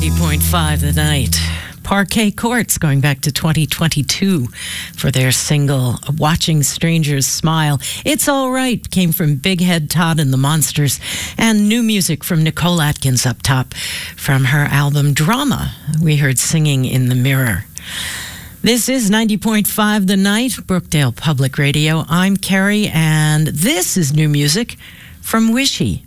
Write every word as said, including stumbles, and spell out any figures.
ninety point five The Night. Parquet Courts going back to twenty twenty-two for their single Watching Strangers Smile. It's All Right came from Big Head Todd and the Monsters, and new music from Nicole Atkins up top from her album Drama. We heard Singing in the Mirror. This is ninety point five The Night, Brookdale Public Radio. I'm Carrie, and this is new music from Wishy.